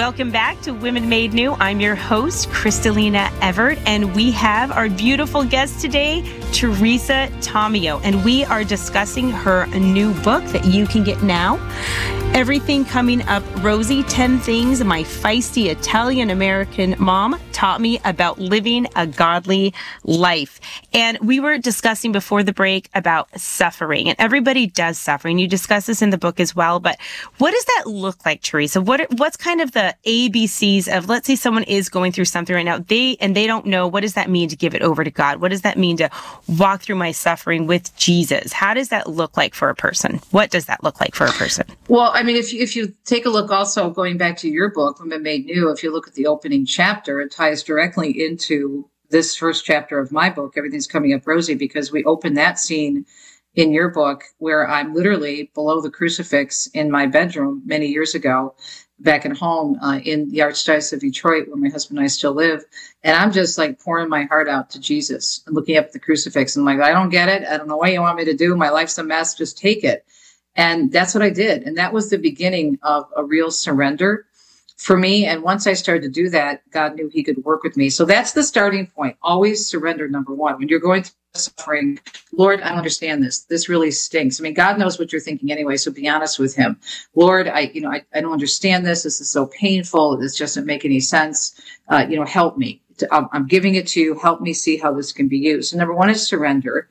Welcome back to Women Made New. I'm your host, Kristalina Everett, and we have our beautiful guest today, Teresa Tomeo, and we are discussing her new book that you can get now. Everything Coming Up Rosy, 10 Things My Feisty Italian-American Mom Taught Me About Living a Godly Life. And we were discussing before the break about suffering, and everybody does suffer, and you discuss this in the book as well, but what does that look like, Teresa? What's kind of the ABCs of, let's say someone is going through something right now, they don't know, what does that mean to give it over to God? What does that mean to walk through my suffering with Jesus? How does that look like for a person? What does that look like for a person? Well, I mean, if you take a look also going back to your book, Women Made New, if you look at the opening chapter, it ties directly into this first chapter of my book, Everything's Coming Up Rosy, because we open that scene in your book where I'm literally below the crucifix in my bedroom many years ago, back at home in the Archdiocese of Detroit, where my husband and I still live. And I'm just like pouring my heart out to Jesus and looking up at the crucifix. And I'm like, I don't get it. I don't know what you want me to do. My life's a mess. Just take it. And that's what I did. And that was the beginning of a real surrender for me. And once I started to do that, God knew he could work with me. So that's the starting point. Always surrender, number one. When you're going through suffering, Lord, I don't understand this. This really stinks. I mean, God knows what you're thinking anyway, so be honest with him. Lord, I don't understand this. This is so painful. This doesn't make any sense. Help me. I'm giving it to you. Help me see how this can be used. So number one is surrender.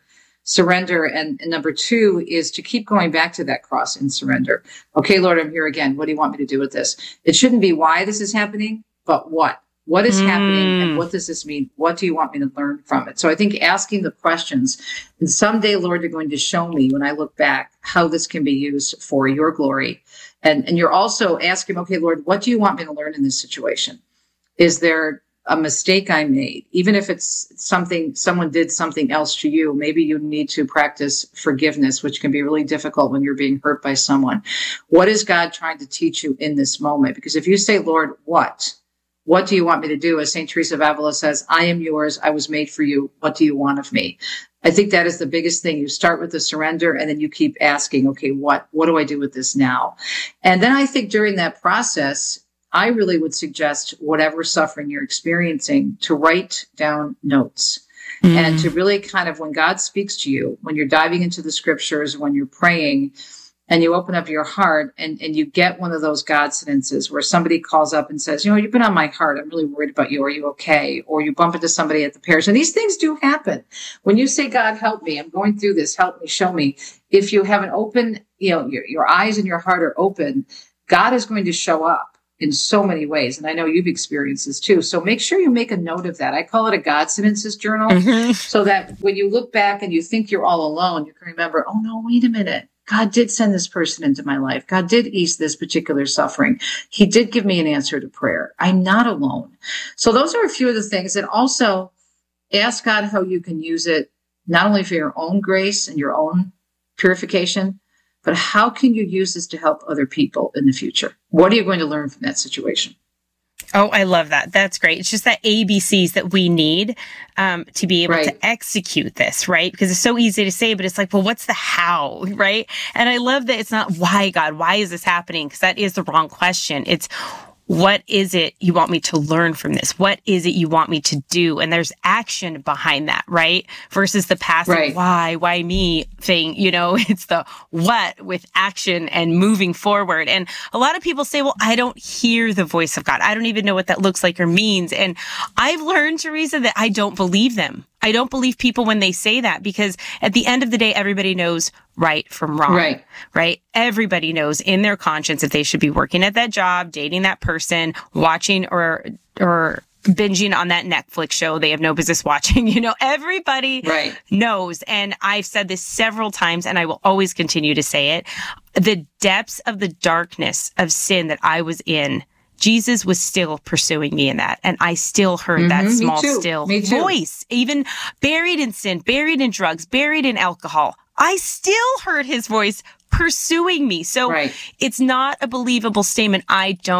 And number two is to keep going back to that cross and surrender. Okay, Lord, I'm here again. What do you want me to do with this? It shouldn't be why this is happening, but what? What is happening and what does this mean? What do you want me to learn from it? So I think asking the questions, and someday, Lord, you're going to show me when I look back how this can be used for your glory. And you're also asking, okay, Lord, what do you want me to learn in this situation? Is there a mistake I made? Even if it's someone did something else to you, maybe you need to practice forgiveness, which can be really difficult when you're being hurt by someone. What is God trying to teach you in this moment? Because if you say, Lord, what do you want me to do? As St. Teresa of Avila says, I am yours. I was made for you. What do you want of me? I think that is the biggest thing. You start with the surrender and then you keep asking, okay, what do I do with this now? And then I think during that process, I really would suggest whatever suffering you're experiencing to write down notes and to really kind of, when God speaks to you, when you're diving into the scriptures, when you're praying and you open up your heart and you get one of those God sentences where somebody calls up and says, you've been on my heart. I'm really worried about you. Are you okay? Or you bump into somebody at the parish. And these things do happen. When you say, God, help me, I'm going through this. Help me, show me. If you have an open, your eyes and your heart are open, God is going to show up in so many ways. And I know you've experienced this too. So make sure you make a note of that. I call it a God sentences journal so that when you look back and you think you're all alone, you can remember, oh no, wait a minute. God did send this person into my life. God did ease this particular suffering. He did give me an answer to prayer. I'm not alone. So those are a few of the things. And also ask God how you can use it, not only for your own grace and your own purification, but how can you use this to help other people in the future? What are you going to learn from that situation? Oh, I love that. That's great. It's just that ABCs that we need to be able to execute this, right? Because it's so easy to say, but it's like, well, what's the how, right? And I love that it's not why, God, why is this happening? Because that is the wrong question. It's what is it you want me to learn from this? What is it you want me to do? And there's action behind that, right? Versus the passive, why me thing, it's the what with action and moving forward. And a lot of people say, well, I don't hear the voice of God. I don't even know what that looks like or means. And I've learned, Teresa, that I don't believe them. I don't believe people when they say that, because at the end of the day, everybody knows right from wrong, right? Everybody knows in their conscience if they should be working at that job, dating that person, watching or binging on that Netflix show they have no business watching. Everybody knows. And I've said this several times and I will always continue to say it. The depths of the darkness of sin that I was in, Jesus was still pursuing me in that. And I still heard that small, still voice, even buried in sin, buried in drugs, buried in alcohol. I still heard his voice pursuing me. So it's not a believable statement. I don't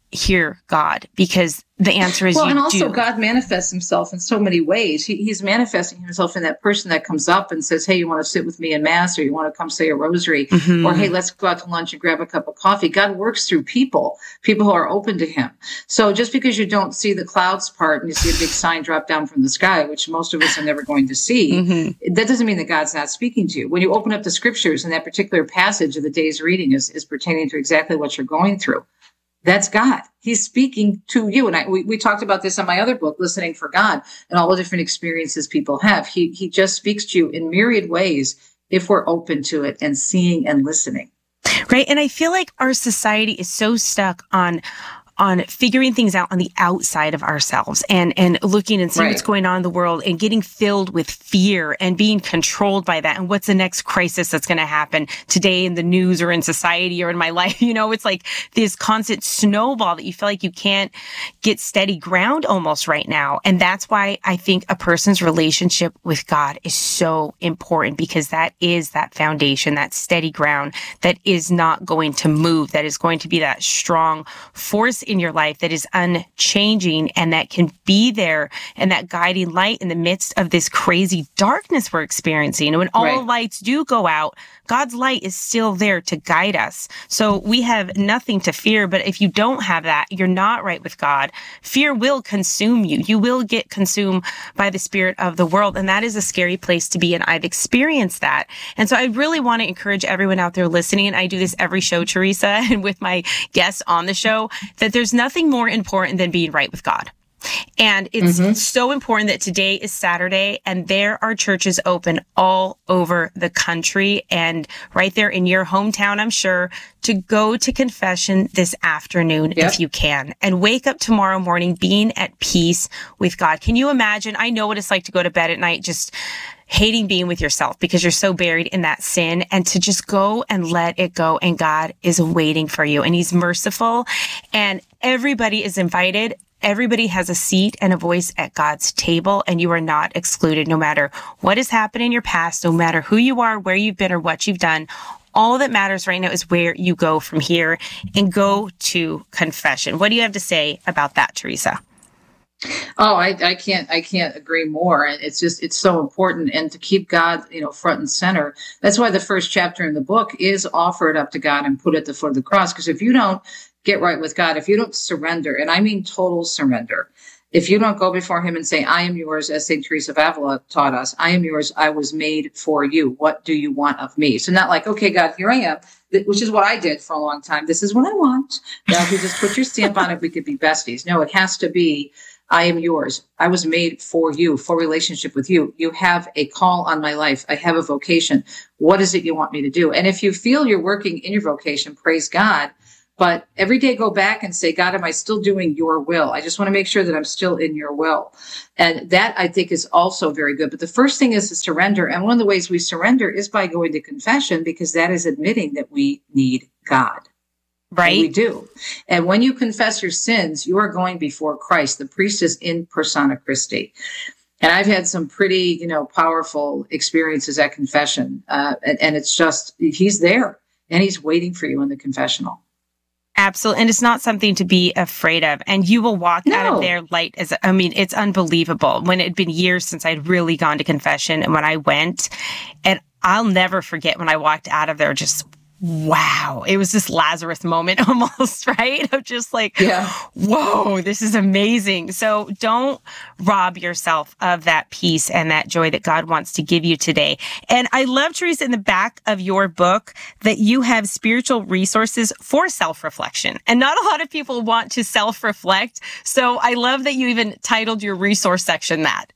hear God? Because the answer is and also do. God manifests himself in so many ways. He's manifesting himself in that person that comes up and says, hey, you want to sit with me in mass, or you want to come say a rosary, or hey, let's go out to lunch and grab a cup of coffee. God works through people who are open to him. So just because you don't see the clouds part and you see a big sign drop down from the sky, which most of us are never going to see, that doesn't mean that God's not speaking to you. When you open up the scriptures and that particular passage of the day's reading is pertaining to exactly what you're going through, that's God. He's speaking to you. And we talked about this on my other book, Listening for God, and all the different experiences people have. He just speaks to you in myriad ways if we're open to it and seeing and listening. Right. And I feel like our society is so stuck on figuring things out on the outside of ourselves and looking and seeing what's going on in the world and getting filled with fear and being controlled by that. And what's the next crisis that's going to happen today in the news or in society or in my life? You know, it's like this constant snowball that you feel like you can't get steady ground almost right now. And that's why I think a person's relationship with God is so important, because that is that foundation, that steady ground that is not going to move, that is going to be that strong force in your life that is unchanging and that can be there and that guiding light in the midst of this crazy darkness we're experiencing. And when all lights do go out, God's light is still there to guide us. So we have nothing to fear. But if you don't have that, you're not right with God. Fear will consume you. You will get consumed by the spirit of the world. And that is a scary place to be. And I've experienced that. And so I really want to encourage everyone out there listening. And I do this every show, Teresa, and with my guests on the show, that there's nothing more important than being right with God. And it's so important that today is Saturday and there are churches open all over the country and right there in your hometown, I'm sure, to go to confession this afternoon if you can, and wake up tomorrow morning being at peace with God. Can you imagine? I know what it's like to go to bed at night just hating being with yourself because you're so buried in that sin, and to just go and let it go. And God is waiting for you, and he's merciful, and everybody is invited. Everybody has a seat and a voice at God's table, and you are not excluded, no matter what has happened in your past, no matter who you are, where you've been, or what you've done. All that matters right now is where you go from here, and go to confession. What do you have to say about that, Teresa? Oh, I can't agree more. And it's so important, and to keep God, front and center. That's why the first chapter in the book is offer it up to God and put it at the foot of the cross. Because if you don't get right with God, if you don't surrender, and I mean total surrender, if you don't go before him and say, I am yours, as St. Teresa of Avila taught us, I am yours, I was made for you. What do you want of me? So not like, okay, God, here I am, which is what I did for a long time. This is what I want. Now, if you just put your stamp on it, we could be besties. No, it has to be, I am yours. I was made for you, for relationship with you. You have a call on my life. I have a vocation. What is it you want me to do? And if you feel you're working in your vocation, praise God. But every day go back and say, God, am I still doing your will? I just want to make sure that I'm still in your will. And that, I think, is also very good. But the first thing is to surrender. And one of the ways we surrender is by going to confession, because that is admitting that we need God. Right. And we do. And when you confess your sins, you are going before Christ. The priest is in persona Christi. And I've had some pretty, powerful experiences at confession. And it's just, he's there and he's waiting for you in the confessional. Absolutely. And it's not something to be afraid of. And you will walk out of there light as, it's unbelievable. When it had been years since I'd really gone to confession, and when I went, and I'll never forget when I walked out of there, just wow. It was this Lazarus moment almost, right? Of just like, whoa, this is amazing. So don't rob yourself of that peace and that joy that God wants to give you today. And I love, Teresa, in the back of your book that you have spiritual resources for self-reflection. And not a lot of people want to self-reflect. So I love that you even titled your resource section that.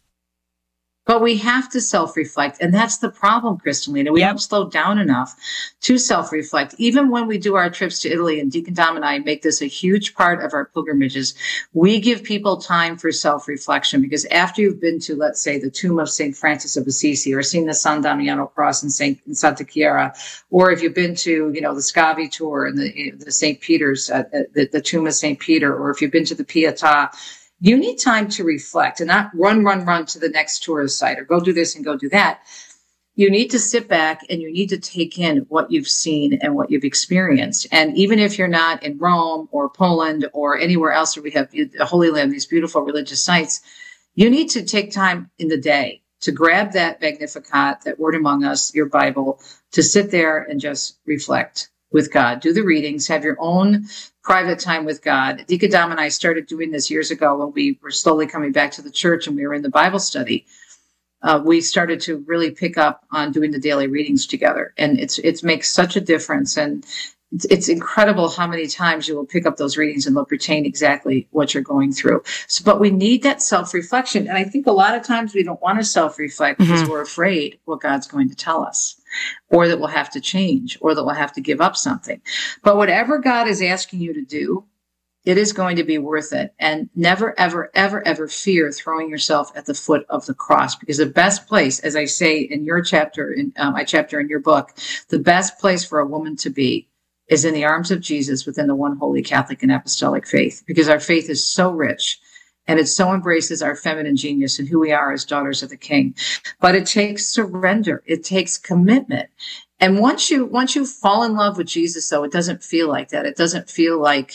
But we have to self-reflect. And that's the problem, Kristalina. We don't slow down enough to self-reflect. Even when we do our trips to Italy, and Deacon Dom and I make this a huge part of our pilgrimages, we give people time for self-reflection, because after you've been to, let's say, the tomb of St. Francis of Assisi, or seen the San Damiano cross in Santa Chiara, or if you've been to, the Scavi tour and the St. Peter's, the tomb of St. Peter, or if you've been to the Pietà, you need time to reflect and not run to the next tourist site or go do this and go do that. you need to sit back and you need to take in what you've seen and what you've experienced. And even if you're not in Rome or Poland or anywhere else where we have the Holy Land, these beautiful religious sites, you need to take time in the day to grab that Magnificat, that Word Among Us, your Bible, to sit there and just reflect with God. Do the readings, have your own private time with God. Dika Dam and I started doing this years ago when we were slowly coming back to the church and we were in the Bible study. We started to really pick up on doing the daily readings together. And it makes such a difference. And it's incredible how many times you will pick up those readings and they'll pertain exactly what you're going through. So, but we need that self-reflection. And I think a lot of times we don't want to self-reflect because we're afraid what God's going to tell us, or that we'll have to change, or that we'll have to give up something. But whatever God is asking you to do, it is going to be worth it. And never, ever, ever, ever fear throwing yourself at the foot of the cross, because the best place, as I say in your chapter, in my chapter in your book, the best place for a woman to be is in the arms of Jesus within the one holy Catholic and apostolic faith, because our faith is so rich and it so embraces our feminine genius and who we are as daughters of the King. But it takes surrender. It takes commitment. And once you fall in love with Jesus, though, it doesn't feel like that. It doesn't feel like,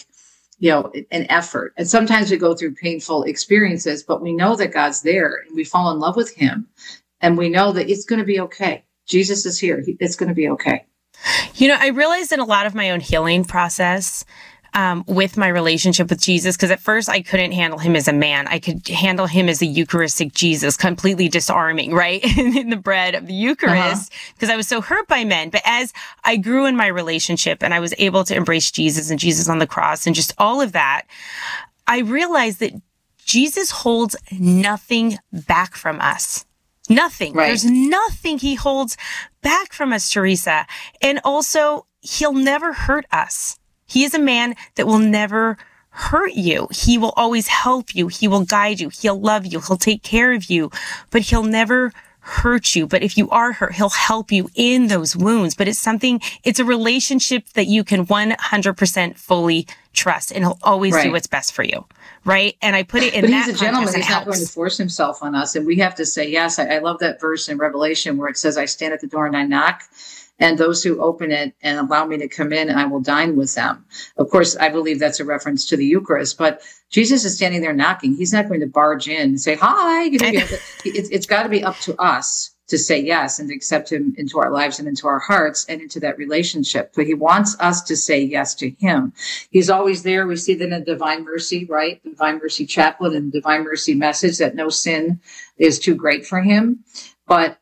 an effort. And sometimes we go through painful experiences, but we know that God's there and we fall in love with him. And we know that it's going to be okay. Jesus is here. It's going to be okay. I realized in a lot of my own healing process with my relationship with Jesus, because at first I couldn't handle him as a man. I could handle him as a Eucharistic Jesus, completely disarming, right? in the bread of the Eucharist, because I was so hurt by men. But as I grew in my relationship and I was able to embrace Jesus and Jesus on the cross and just all of that, I realized that Jesus holds nothing back from us. Nothing. Right. There's nothing he holds back from us, Teresa. And also, he'll never hurt us. He is a man that will never hurt you. He will always help you. He will guide you. He'll love you. He'll take care of you, but he'll never hurt you. But if you are hurt, he'll help you in those wounds. But it's a relationship that you can 100% fully trust, and he'll always do what's best for you. Right. And I put it in that context. But he's a gentleman. He's not going to force himself on us. And we have to say yes. I love that verse in Revelation where it says, I stand at the door and I knock, and those who open it and allow me to come in, I will dine with them. Of course, I believe that's a reference to the Eucharist, but Jesus is standing there knocking. He's not going to barge in and say, hi. It's got to be up to us to say yes and to accept him into our lives and into our hearts and into that relationship. But he wants us to say yes to him. He's always there. We see that in Divine Mercy, right? The Divine Mercy Chaplet and Divine Mercy message that no sin is too great for him. But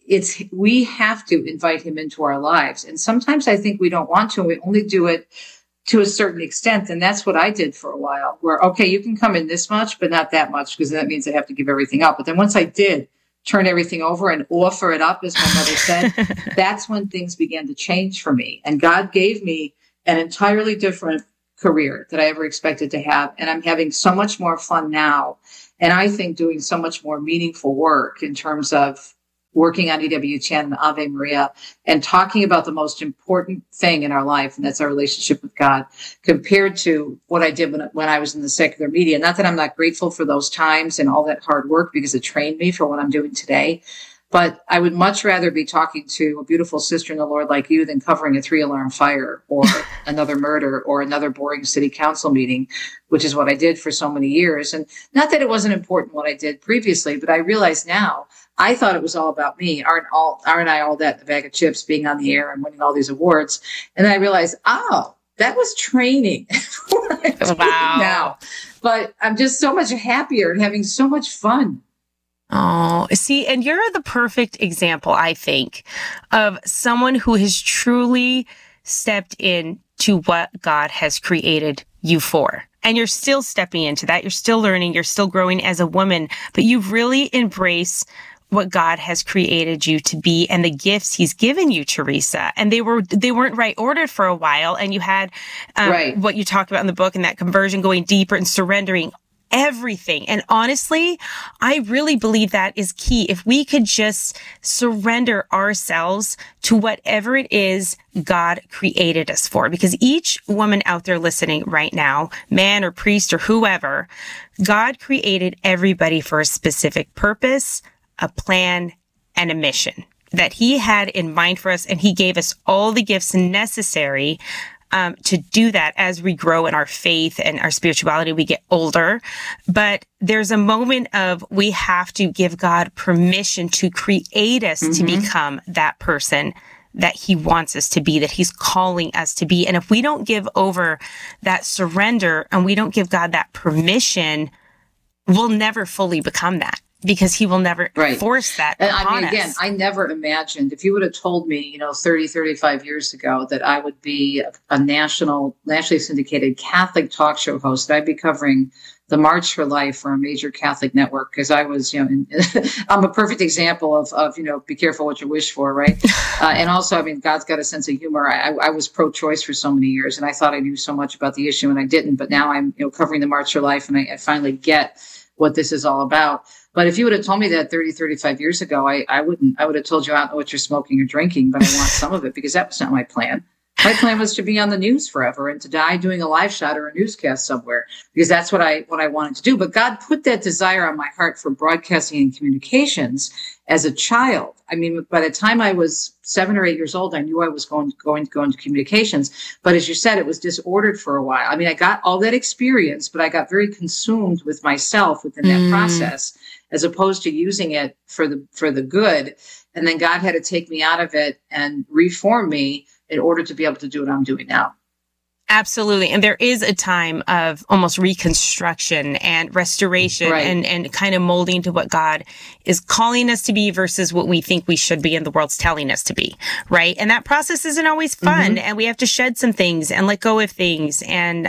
we have to invite him into our lives. And sometimes I think we don't want to, and we only do it to a certain extent. And that's what I did for a while, where, okay, you can come in this much, but not that much, because that means I have to give everything up. But then once I did turn everything over and offer it up, as my mother said, that's when things began to change for me. And God gave me an entirely different career that I ever expected to have. And I'm having so much more fun now. And I think doing so much more meaningful work in terms of working on EWTN and Ave Maria and talking about the most important thing in our life, and that's our relationship with God, compared to what I did when I was in the secular media. Not that I'm not grateful for those times and all that hard work, because it trained me for what I'm doing today. But I would much rather be talking to a beautiful sister in the Lord like you than covering a 3-alarm fire or another murder or another boring city council meeting, which is what I did for so many years. And not that it wasn't important what I did previously, but I realize now I thought it was all about me. Aren't I all that, the bag of chips, being on the air and winning all these awards? And then I realized, that was training. Wow. Now. But I'm just so much happier and having so much fun. Oh, see, and you're the perfect example, I think, of someone who has truly stepped into what God has created you for. And you're still stepping into that. You're still learning. You're still growing as a woman, but you've really embraced what God has created you to be and the gifts he's given you, Teresa. And they weren't right ordered for a while. And you had what you talk about in the book, and that conversion, going deeper and surrendering everything. And honestly, I really believe that is key. If we could just surrender ourselves to whatever it is God created us for, because each woman out there listening right now, man or priest or whoever, God created everybody for a specific purpose, a plan, and a mission. that he had in mind for us, and he gave us all the gifts necessary to do that as we grow in our faith and our spirituality, we get older. But there's a moment of we have to give God permission to create us to become that person that he wants us to be, that he's calling us to be. And if we don't give over that surrender and we don't give God that permission, we'll never fully become that, because he will never force that upon again, us. I never imagined, if you would have told me, 30, 35 years ago that I would be a nationally syndicated Catholic talk show host, I'd be covering the March for Life for a major Catholic network, because I was, I'm a perfect example of be careful what you wish for, right? And also, God's got a sense of humor. I was pro-choice for so many years, and I thought I knew so much about the issue, and I didn't. But now I'm, covering the March for Life, and I finally get what this is all about. But if you would have told me that 30, 35 years ago, I would have told you I don't know what you're smoking or drinking, but I want some of it, because that was not my plan. My plan was to be on the news forever and to die doing a live shot or a newscast somewhere, because that's what I wanted to do. But God put that desire on my heart for broadcasting and communications as a child. By the time I was 7 or 8 years old, I knew I was going to go into communications. But as you said, it was disordered for a while. I got all that experience, but I got very consumed with myself within that process, as opposed to using it for the good. And then God had to take me out of it and reform me in order to be able to do what I'm doing now. Absolutely. And there is a time of almost reconstruction and restoration and kind of molding to what God is calling us to be versus what we think we should be and the world's telling us to be, right? And that process isn't always fun. And we have to shed some things and let go of things and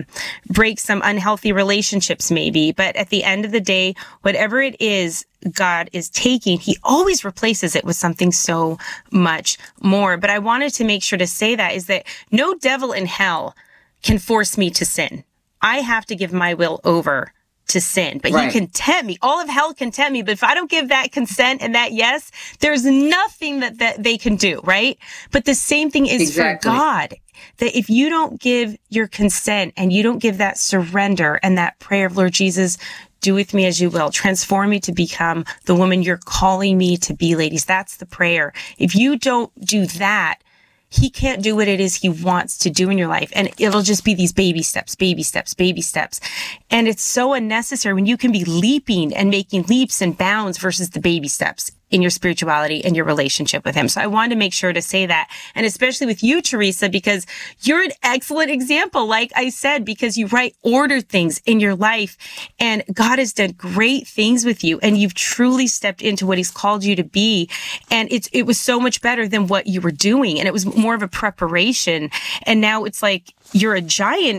break some unhealthy relationships maybe. But at the end of the day, whatever it is God is taking, he always replaces it with something so much more. But I wanted to make sure to say that is that no devil in hell can force me to sin. I have to give my will over to sin, but he can tempt me. All of hell can tempt me. But if I don't give that consent and that yes, there's nothing that they can do, right? But the same thing is for God. That if you don't give your consent and you don't give that surrender and that prayer of, Lord Jesus, do with me as you will, transform me to become the woman you're calling me to be, ladies. That's the prayer. If you don't do that, he can't do what it is he wants to do in your life. And it'll just be these baby steps, baby steps, baby steps. And it's so unnecessary when you can be leaping and making leaps and bounds versus the baby steps in your spirituality and your relationship with him. So I wanted to make sure to say that. And especially with you, Teresa, because you're an excellent example, like I said, because you ordered things in your life and God has done great things with you and you've truly stepped into what he's called you to be. And it was so much better than what you were doing. And it was more of a preparation. And now it's like you're a giant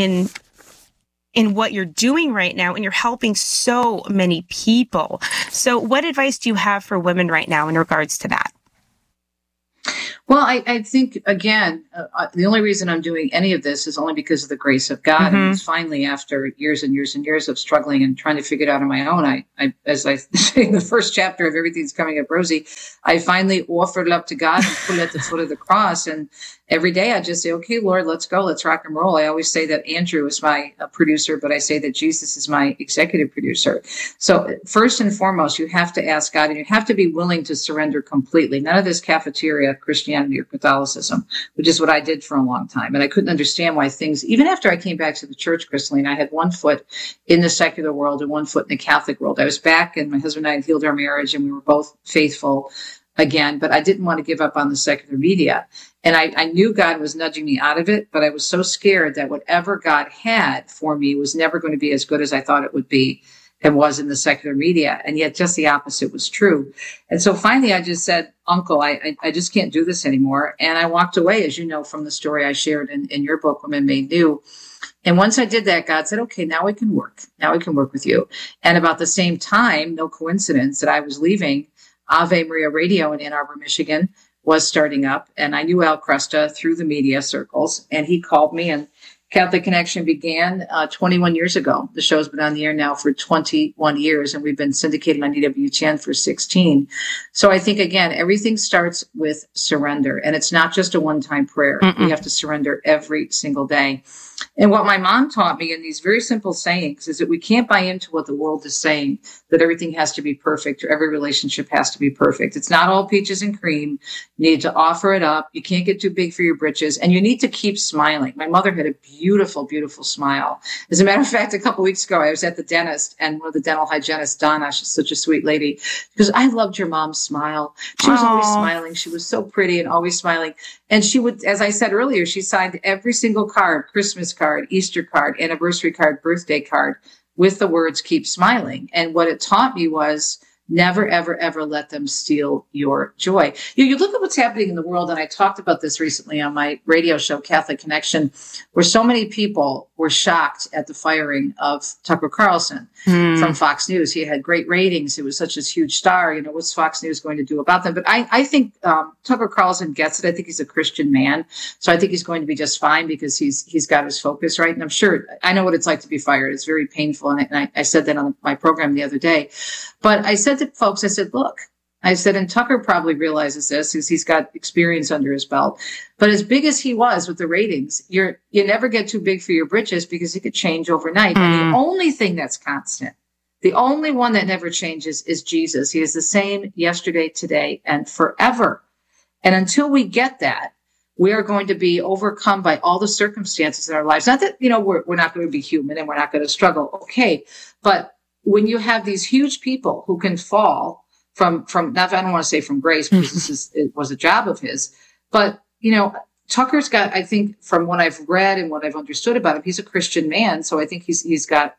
in what you're doing right now, and you're helping so many people. So what advice do you have for women right now in regards to that? Well, I think, again, the only reason I'm doing any of this is only because of the grace of God. And it's finally, after years and years and years of struggling and trying to figure it out on my own, I as I say in the first chapter of Everything's Coming Up Rosy, I finally offered it up to God and put it at the foot of the cross. And every day I just say, okay, Lord, let's go. Let's rock and roll. I always say that Andrew is my producer, but I say that Jesus is my executive producer. So first and foremost, you have to ask God, and you have to be willing to surrender completely. None of this cafeteria Christianity or Catholicism, which is what I did for a long time. And I couldn't understand why things, even after I came back to the church, Crystalline, I had one foot in the secular world and one foot in the Catholic world. I was back, and my husband and I had healed our marriage, and we were both faithful again, but I didn't want to give up on the secular media. And I knew God was nudging me out of it, but I was so scared that whatever God had for me was never going to be as good as I thought it would be and was in the secular media. And yet just the opposite was true. And so finally I just said, Uncle, I just can't do this anymore. And I walked away, as you know, from the story I shared in your book, Women Made New. And once I did that, God said, okay, now we can work. Now we can work with you. And about the same time, no coincidence, that I was leaving, Ave Maria Radio in Ann Arbor, Michigan was starting up. And I knew Al Cresta through the media circles. And he called me, and Catholic Connection began 21 years ago. The show's been on the air now for 21 years, and we've been syndicated on EWTN for 16. So I think, again, everything starts with surrender. And it's not just a one-time prayer. We have to surrender every single day. And what my mom taught me in these very simple sayings is that we can't buy into what the world is saying, that everything has to be perfect or every relationship has to be perfect. It's not all peaches and cream. You need to offer it up. You can't get too big for your britches, and you need to keep smiling. My mother had a beautiful, beautiful smile. As a matter of fact, a couple of weeks ago, I was at the dentist, and one of the dental hygienists, Donna, she's such a sweet lady, because I loved your mom's smile. She was always smiling. She was so pretty and always smiling. And she would, as I said earlier, she signed every single card, Christmas card, Easter card, anniversary card, birthday card, with the words, keep smiling. And what it taught me was never, ever, ever let them steal your joy. You look at what's happening in the world, and I talked about this recently on my radio show, Catholic Connection, where so many people were shocked at the firing of Tucker Carlson from Fox News. He had great ratings. He was such a huge star. What's Fox News going to do about them? But I think Tucker Carlson gets it. I think he's a Christian man. So I think he's going to be just fine because he's got his focus right. And I'm sure, I know what it's like to be fired. It's very painful. And I said that on my program the other day. But I said to folks, I said, look, and Tucker probably realizes this because he's got experience under his belt. But as big as he was with the ratings, you never get too big for your britches because it could change overnight. And the only thing that's constant, the only one that never changes is Jesus. He is the same yesterday, today, and forever. And until we get that, we are going to be overcome by all the circumstances in our lives. Not that, we're not going to be human and we're not going to struggle. Okay. But when you have these huge people who can fall from not, I don't want to say from grace because it was a job of his, but Tucker's got, I think from what I've read and what I've understood about him, he's a Christian man. So I think he's got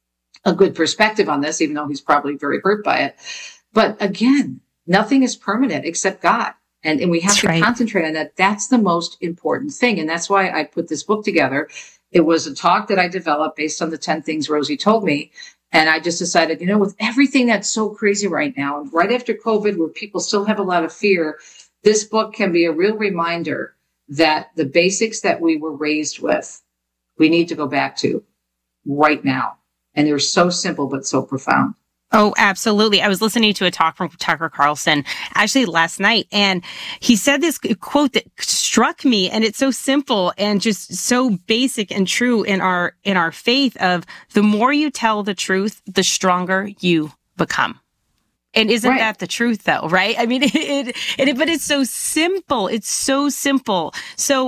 a good perspective on this, even though he's probably very hurt by it. But again, nothing is permanent except God. And we have to concentrate on that. That's the most important thing. And that's why I put this book together. It was a talk that I developed based on the 10 things Rosie told me. And I just decided, with everything that's so crazy right now, and right after COVID, where people still have a lot of fear, this book can be a real reminder that the basics that we were raised with, we need to go back to right now. And they're so simple, but so profound. Oh, absolutely. I was listening to a talk from Tucker Carlson actually last night, and he said this quote that struck me, and it's so simple and just so basic and true in our faith of the more you tell the truth, the stronger you become. And isn't that the truth though, right? I mean, but it's so simple. It's so simple. So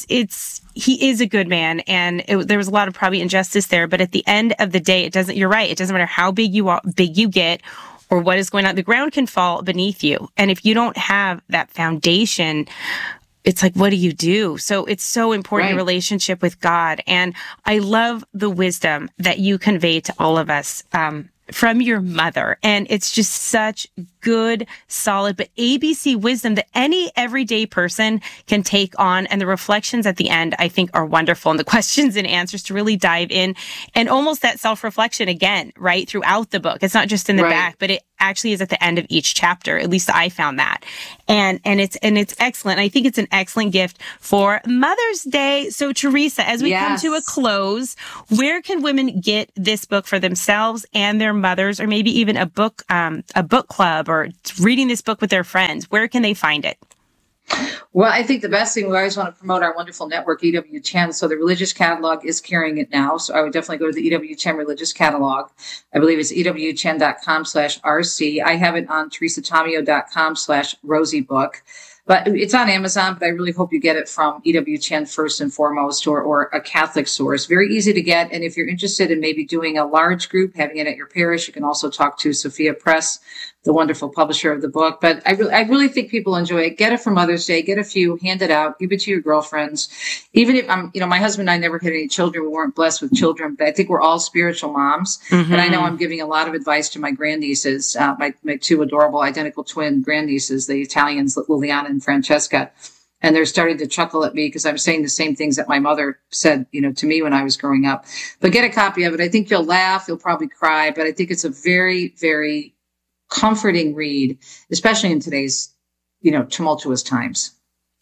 he is a good man, and there was a lot of probably injustice there, but at the end of the day, you're right. It doesn't matter how big you get or what is going on. The ground can fall beneath you. And if you don't have that foundation, it's like, what do you do? So it's so important, your relationship with God. And I love the wisdom that you convey to all of us, from your mother. And it's just such good, solid, but ABC wisdom that any everyday person can take on. And the reflections at the end, I think, are wonderful. And the questions and answers to really dive in, and almost that self-reflection again, right, throughout the book. It's not just in the back, but it actually is at the end of each chapter. At least I found that. And it's excellent. I think it's an excellent gift for Mother's Day. So Teresa, as we come to a close, where can women get this book for themselves and their mothers, or maybe even a book club, or reading this book with their friends? Where can they find it? Well, I think the best thing, we always want to promote our wonderful network, EWTN. So the Religious Catalog is carrying it now. So I would definitely go to the EWTN Religious Catalog. I believe it's EWTN.com/RC. I have it on TeresaTomio.com/RosieBook. But it's on Amazon, but I really hope you get it from EWTN first and foremost, or a Catholic source. Very easy to get. And if you're interested in maybe doing a large group, having it at your parish, you can also talk to Sophia Press, the wonderful publisher of the book. But I really think people enjoy it. Get it for Mother's Day. Get a few, hand it out, give it to your girlfriends. Even if my husband and I never had any children. We weren't blessed with children, but I think we're all spiritual moms. And I know I'm giving a lot of advice to my grandnieces, my two adorable identical twin grandnieces, the Italians, Liliana and Francesca. And they're starting to chuckle at me because I'm saying the same things that my mother said, to me when I was growing up. But get a copy of it. I think you'll laugh. You'll probably cry, but I think it's a very, very comforting read, especially in today's, tumultuous times.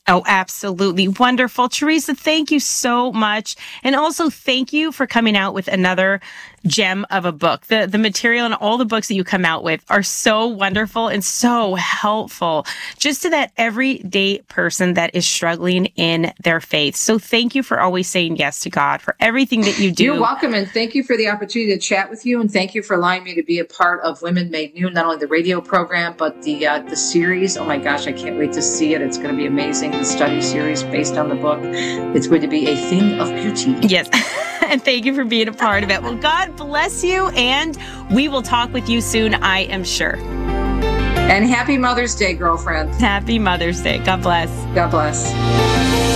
Oh, absolutely. Wonderful. Teresa, thank you so much. And also thank you for coming out with another gem of a book. The material and all the books that you come out with are so wonderful and so helpful just to that everyday person that is struggling in their faith. So thank you for always saying yes to God, for everything that you do. You're welcome. And thank you for the opportunity to chat with you. And thank you for allowing me to be a part of Women Made New, not only the radio program, but the series. Oh my gosh, I can't wait to see it. It's going to be amazing. The study series based on the book. It's going to be a thing of beauty. Yes. And thank you for being a part of it. Well, God bless you. And we will talk with you soon, I am sure. And happy Mother's Day, girlfriend. Happy Mother's Day. God bless. God bless.